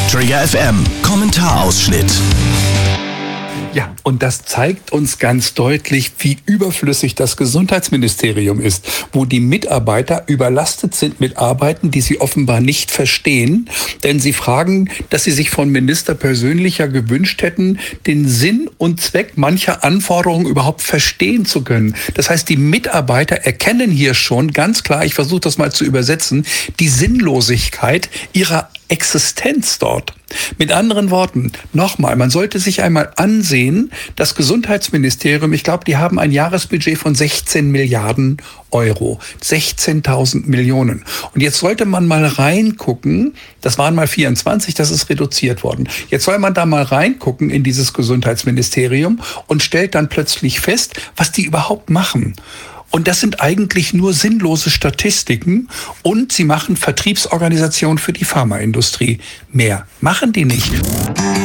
Trigger FM Kommentarausschnitt. Ja, und das zeigt uns ganz deutlich, wie überflüssig das Gesundheitsministerium ist, wo die Mitarbeiter überlastet sind mit Arbeiten, die sie offenbar nicht verstehen, denn sie fragen, dass sie sich vom Minister persönlicher gewünscht hätten, den Sinn und Zweck mancher Anforderungen überhaupt verstehen zu können. Das heißt, die Mitarbeiter erkennen hier schon ganz klar, ich versuche das mal zu übersetzen, die Sinnlosigkeit ihrer Existenz dort. Mit anderen Worten, nochmal, man sollte sich einmal ansehen, das Gesundheitsministerium, ich glaube, die haben ein Jahresbudget von 16 Milliarden Euro, 16.000 Millionen. Und jetzt sollte man mal reingucken, das waren mal 24, das ist reduziert worden. Jetzt soll man da mal reingucken in dieses Gesundheitsministerium und stellt dann plötzlich fest, was die überhaupt machen. Und das sind eigentlich nur sinnlose Statistiken und sie machen Vertriebsorganisationen für die Pharmaindustrie. Mehr machen die nicht.